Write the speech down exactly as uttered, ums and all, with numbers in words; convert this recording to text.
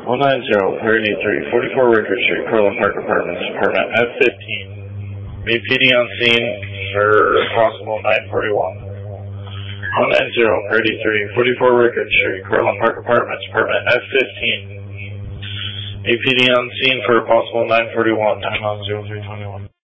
one nine zero, Prairie three, forty-four Rickard Street, Cortland Park Apartments, apartment F fifteen. Meet P D on scene for possible nine forty-one. one nine zero, Prairie three, forty-four Rickard Street, Cortland Park Apartments, apartment F fifteen. Meet P D on scene for possible nine forty-one, time on zero three twenty-one.